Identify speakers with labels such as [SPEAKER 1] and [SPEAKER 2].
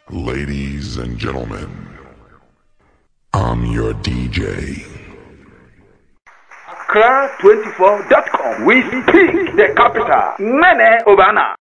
[SPEAKER 1] Ladies and gentlemen, I'm your DJ.
[SPEAKER 2] Accra24.com. We speak the capital. Nene Obana.